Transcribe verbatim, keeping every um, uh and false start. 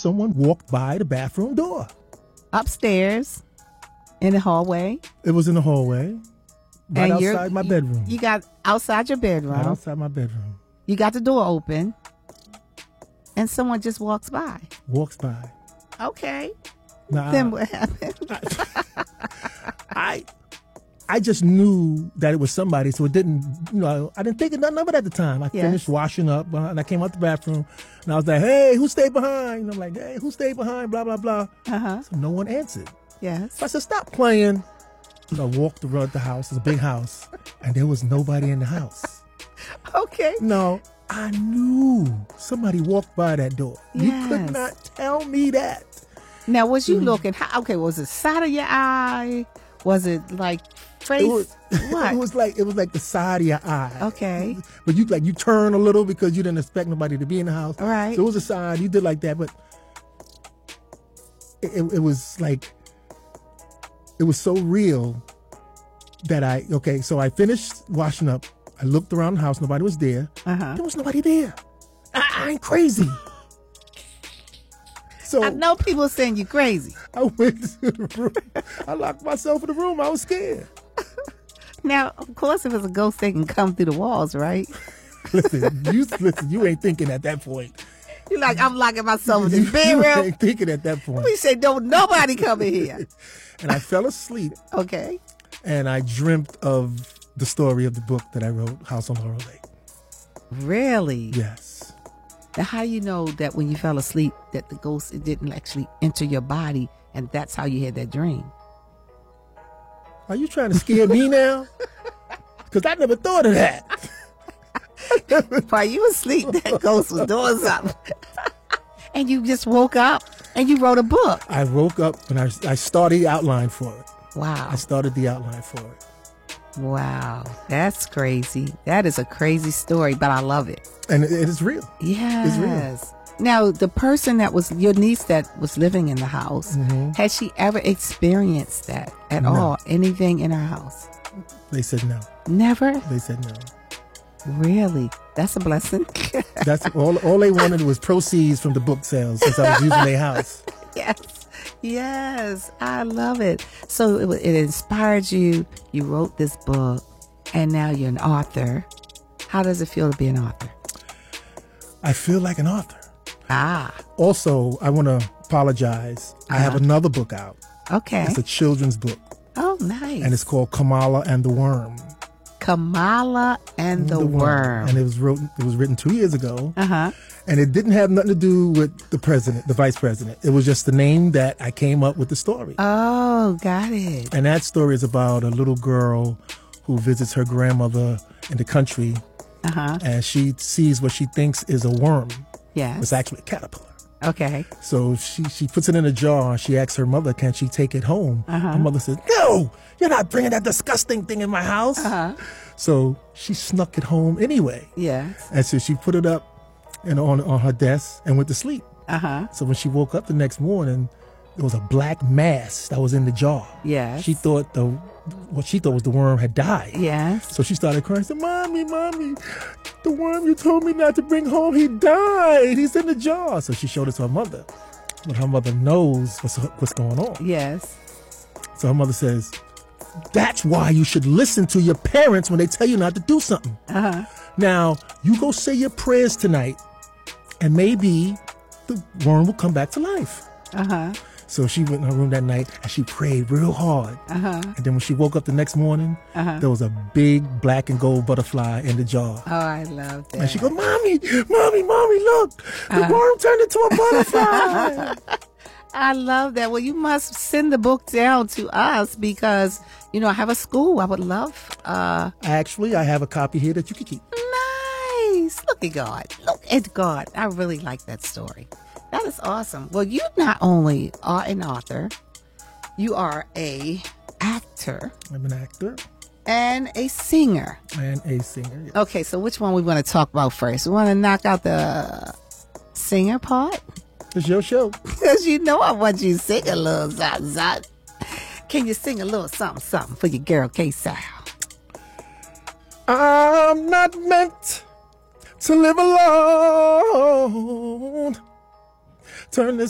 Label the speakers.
Speaker 1: someone walked by the bathroom door.
Speaker 2: Upstairs, in the hallway.
Speaker 1: It was in the hallway, right
Speaker 2: and
Speaker 1: outside my bedroom.
Speaker 2: You got outside your bedroom.
Speaker 1: Right outside my bedroom.
Speaker 2: You got the door open, and someone just walks by.
Speaker 1: Walks by.
Speaker 2: Okay.
Speaker 1: Now,
Speaker 2: then what happened?
Speaker 1: I, I just knew that it was somebody, so it didn't, you know, I didn't think of nothing of it at the time. I
Speaker 2: yes.
Speaker 1: finished washing up, and I came out the bathroom, and I was like, hey, who stayed behind? And I'm like, hey, who stayed behind? Blah, blah, blah.
Speaker 2: Uh-huh.
Speaker 1: So no one answered.
Speaker 2: Yes.
Speaker 1: So I said, stop playing. So I walked around the house. It's a big house, and there was nobody in the house.
Speaker 2: Okay.
Speaker 1: No, I knew somebody walked by that door.
Speaker 2: Yes.
Speaker 1: You could not tell me that.
Speaker 2: Now, was you looking, how, okay, was it side of your eye? Was it like face?
Speaker 1: It was,
Speaker 2: what?
Speaker 1: it was like it was like the side of your eye.
Speaker 2: Okay.
Speaker 1: But you like you turn a little because you didn't expect nobody to be in the house.
Speaker 2: All right.
Speaker 1: So it was a side. You did like that, but it, it, it was like it was so real that I okay. So I finished washing up. I looked around the house. Nobody was there.
Speaker 2: Uh-huh.
Speaker 1: There was nobody there. I, I ain't crazy. So
Speaker 2: I know people saying you crazy.
Speaker 1: I went to the room. I locked myself in the room. I was scared.
Speaker 2: Now, of course, if it's a ghost, they can come through the walls, right?
Speaker 1: Listen, you listen. You ain't thinking at that point.
Speaker 2: You're like, I'm locking myself in the
Speaker 1: You
Speaker 2: bedroom.
Speaker 1: ain't thinking at that point.
Speaker 2: We say, don't nobody come in here.
Speaker 1: And I fell asleep.
Speaker 2: Okay.
Speaker 1: And I dreamt of the story of the book that I wrote, House on Laurel Lake.
Speaker 2: Really?
Speaker 1: Yes.
Speaker 2: Now, how do you know that when you fell asleep that the ghost it didn't actually enter your body, and that's how you had that dream?
Speaker 1: Are you trying to scare me now? Because I never thought of that.
Speaker 2: While you were asleep, that ghost was doing something. And you just woke up and you wrote a book.
Speaker 1: I woke up and I, I started the outline for it.
Speaker 2: Wow.
Speaker 1: I started the outline for it.
Speaker 2: Wow. That's crazy. That is a crazy story, but I love it.
Speaker 1: And it, it is real.
Speaker 2: Yes.
Speaker 1: It's real.
Speaker 2: Now, the person that was your niece that was living in the house,
Speaker 1: mm-hmm.
Speaker 2: had she ever experienced that at
Speaker 1: No.
Speaker 2: all? Anything in her house?
Speaker 1: They said no.
Speaker 2: Never?
Speaker 1: They said no.
Speaker 2: Really? That's a blessing.
Speaker 1: That's all. All they wanted was proceeds from the book sales since I was using their house.
Speaker 2: Yes. Yes. I love it. So it, it inspired you. You wrote this book, and now you're an author. How does it feel to be an author?
Speaker 1: I feel like an author.
Speaker 2: Ah.
Speaker 1: Also, I want to apologize.
Speaker 2: Uh-huh.
Speaker 1: I have another book out.
Speaker 2: Okay.
Speaker 1: It's a children's book.
Speaker 2: Oh, nice.
Speaker 1: And it's called Kamala and the Worm.
Speaker 2: Kamala and the,
Speaker 1: the
Speaker 2: Worm.
Speaker 1: Worm. And it was wrote, it was written two years ago.
Speaker 2: Uh-huh.
Speaker 1: And it didn't have nothing to do with the president, the vice president. It was just the name that I came up with the story.
Speaker 2: Oh, got it.
Speaker 1: And that story is about a little girl who visits her grandmother in the country.
Speaker 2: Uh-huh.
Speaker 1: And she sees what she thinks is a worm.
Speaker 2: Yes.
Speaker 1: It's actually a caterpillar.
Speaker 2: Okay.
Speaker 1: So she, she puts it in a jar. She asks her mother, can she take it home?
Speaker 2: Uh-huh.
Speaker 1: Her mother says, no, you're not bringing that disgusting thing in my house.
Speaker 2: Uh-huh.
Speaker 1: So she snuck it home anyway.
Speaker 2: Yes.
Speaker 1: And so she put it up you know, on, on her desk and went to sleep.
Speaker 2: Uh-huh.
Speaker 1: So when she woke up the next morning, there was a black mass that was in the jar.
Speaker 2: Yes.
Speaker 1: She thought the what she thought was the worm had died.
Speaker 2: Yes.
Speaker 1: So she started crying. She said, Mommy, Mommy, the worm you told me not to bring home, he died. He's in the jar. So she showed it to her mother. But her mother knows what's, what's going on.
Speaker 2: Yes.
Speaker 1: So her mother says, that's why you should listen to your parents when they tell you not to do something.
Speaker 2: Uh-huh.
Speaker 1: Now, you go say your prayers tonight, and maybe the worm will come back to life.
Speaker 2: Uh-huh.
Speaker 1: So she went in her room that night and she prayed real hard.
Speaker 2: Uh-huh.
Speaker 1: And then when she woke up the next morning,
Speaker 2: uh-huh.
Speaker 1: there was a big black and gold butterfly in the jar.
Speaker 2: Oh, I love that.
Speaker 1: And she goes, Mommy, Mommy, Mommy, look, the
Speaker 2: uh-huh.
Speaker 1: worm turned into a butterfly.
Speaker 2: I love that. Well, you must send the book down to us because, you know, I have a school. I would love. Uh...
Speaker 1: Actually, I have a copy here that you can keep.
Speaker 2: Nice. Look at God. Look at God. I really like that story. That is awesome. Well, you not only are an author, you are a actor.
Speaker 1: I'm an actor.
Speaker 2: And a singer.
Speaker 1: And a singer. Yes.
Speaker 2: Okay, so which one we want to talk about first? We want to knock out the singer part?
Speaker 1: It's your show.
Speaker 2: Because you know I want you to sing a little something, something. Can you sing a little something, something for your girl K-Sal?
Speaker 1: I'm not meant to live alone. Turn this